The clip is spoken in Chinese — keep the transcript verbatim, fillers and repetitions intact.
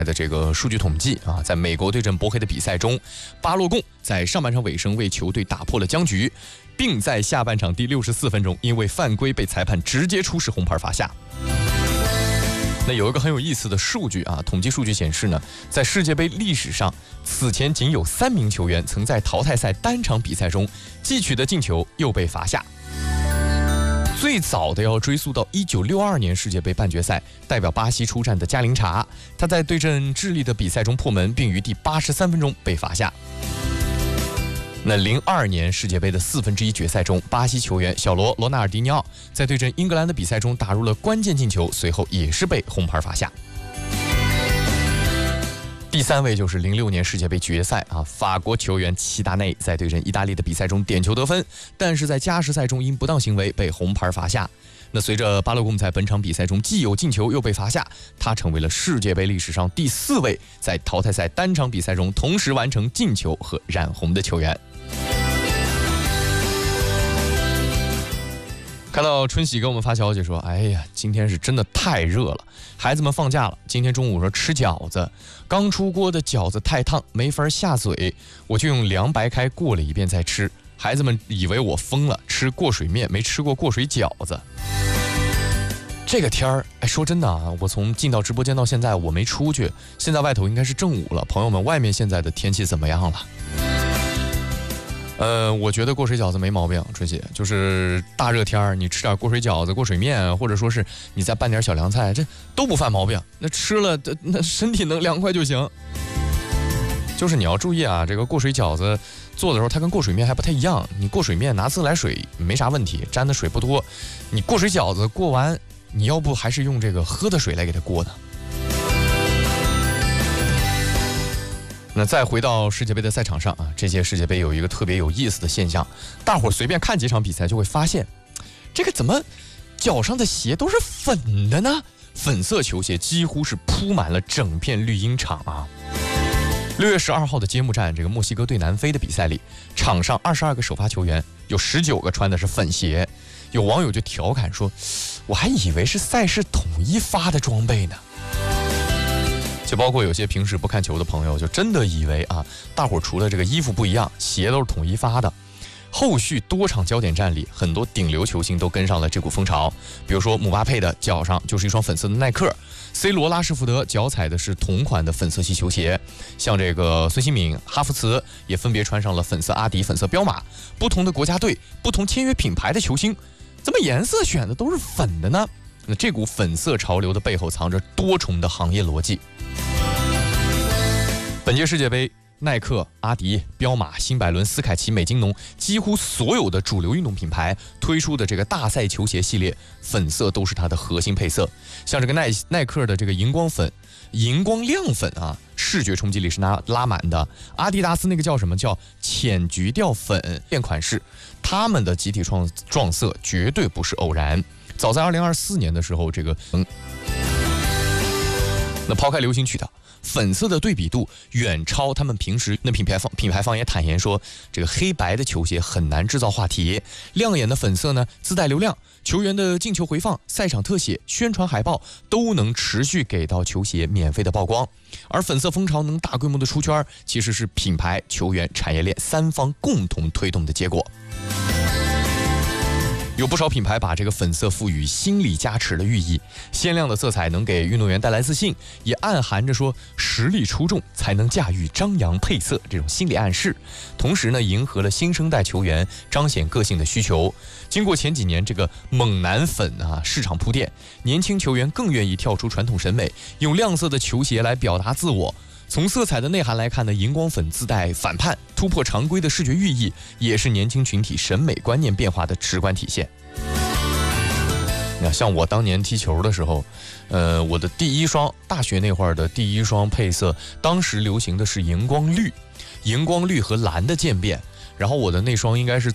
的这个数据统计啊，在美国对阵波黑的比赛中，巴洛贡在上半场尾声为球队打破了僵局，并在下半场第六十四分钟因为犯规被裁判直接出示红牌罚下。那有一个很有意思的数据啊，统计数据显示呢，在世界杯历史上，此前仅有三名球员曾在淘汰赛单场比赛中既取得进球又被罚下。最早的要追溯到一九六二年世界杯半决赛，代表巴西出战的加林查，他在对阵智利的比赛中破门，并于第八十三分钟被罚下。那零二年世界杯的四分之一决赛中，巴西球员小罗罗纳尔迪尼奥在对阵英格兰的比赛中打入了关键进球，随后也是被红牌罚下。第三位就是零六年世界杯决赛啊，法国球员齐达内在对阵意大利的比赛中点球得分，但是在加时赛中因不当行为被红牌罚下。那随着巴洛贡在本场比赛中既有进球又被罚下，他成为了世界杯历史上第四位在淘汰赛单场比赛中同时完成进球和染红的球员。看到春喜给我们发消息说，哎呀，今天是真的太热了，孩子们放假了，今天中午说吃饺子，刚出锅的饺子太烫没法下嘴，我就用凉白开过了一遍再吃，孩子们以为我疯了，吃过水面没吃过过水饺子。这个天儿，哎，说真的啊，我从进到直播间到现在我没出去，现在外头应该是正午了，朋友们，外面现在的天气怎么样了？呃，我觉得过水饺子没毛病，春喜，就是大热天儿，你吃点过水饺子、过水面，或者说是你再拌点小凉菜，这都不犯毛病。那吃了，那身体能凉快就行。就是你要注意啊，这个过水饺子做的时候，它跟过水面还不太一样。你过水面拿自来水没啥问题，沾的水不多。你过水饺子过完，你要不还是用这个喝的水来给它过呢？那再回到世界杯的赛场上啊，这届世界杯有一个特别有意思的现象，大伙儿随便看几场比赛就会发现，这个怎么脚上的鞋都是粉的呢？粉色球鞋几乎是铺满了整片绿茵场啊。六月十二号的揭幕战，这个墨西哥对南非的比赛里，场上二十二个首发球员有十九个穿的是粉鞋，有网友就调侃说，我还以为是赛事统一发的装备呢。就包括有些平时不看球的朋友，就真的以为啊，大伙儿除了这个衣服不一样，鞋都是统一发的。后续多场焦点战里，很多顶流球星都跟上了这股风潮。比如说姆巴佩的脚上就是一双粉色的耐克 ，C 罗、拉什福德脚踩的是同款的粉色系球鞋，像这个孙兴敏、哈弗茨也分别穿上了粉色阿迪、粉色彪马。不同的国家队、不同签约品牌的球星，怎么颜色选的都是粉的呢？那这股粉色潮流的背后藏着多重的行业逻辑。本届世界杯，耐克、阿迪、彪马、新百伦、斯凯奇、美津浓，几乎所有的主流运动品牌推出的这个大赛球鞋系列，粉色都是它的核心配色。像这个耐耐克的这个荧光粉、荧光亮粉啊，视觉冲击力是拉拉满的。阿迪达斯那个叫什么叫浅橘调粉变款式，他们的集体撞撞色绝对不是偶然。早在二零二四年的时候，这个嗯，那抛开流行曲的。粉色的对比度远超他们平时，那品牌方品牌方也坦言说，这个黑白的球鞋很难制造话题，亮眼的粉色呢自带流量，球员的进球回放、赛场特写、宣传海报都能持续给到球鞋免费的曝光，而粉色风潮能大规模的出圈，其实是品牌、球员、产业链三方共同推动的结果。有不少品牌把这个粉色赋予心理加持的寓意，鲜亮的色彩能给运动员带来自信，也暗含着说实力出众才能驾驭张扬配色这种心理暗示，同时呢，迎合了新生代球员彰显个性的需求。经过前几年这个猛男粉啊市场铺垫，年轻球员更愿意跳出传统审美，用亮色的球鞋来表达自我。从色彩的内涵来看呢，荧光粉自带反叛，突破常规的视觉寓意，也是年轻群体审美观念变化的直观体现。那像我当年踢球的时候，呃，我的第一双大学那会儿的第一双配色，当时流行的是荧光绿，荧光绿和蓝的渐变，然后我的那双应该是